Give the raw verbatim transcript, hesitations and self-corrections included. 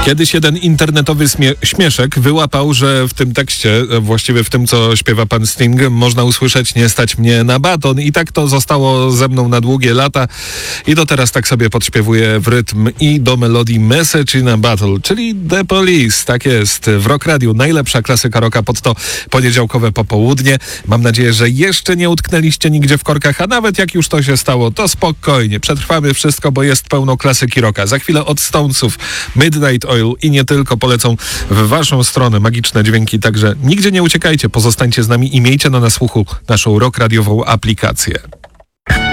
Kiedyś jeden internetowy smie- śmieszek wyłapał, że w tym tekście, właściwie w tym, co śpiewa pan Sting, można usłyszeć "nie stać mnie na baton", i tak to zostało ze mną na długie lata i do teraz tak sobie podśpiewuję w rytm i do melodii Message in a Battle, czyli The Police. Tak jest, w Rock Radio najlepsza klasyka rocka pod to poniedziałkowe popołudnie. Mam nadzieję, że jeszcze nie utknęliście nigdzie w korkach, a nawet jak już to się stało, to spokojnie, przetrwamy wszystko, bo jest pełno klasyki rocka. Za chwilę od Stonesów Midnight Oil i nie tylko polecą w waszą stronę magiczne dźwięki, także nigdzie nie uciekajcie, pozostańcie z nami i miejcie na nasłuchu naszą rock radiową aplikację.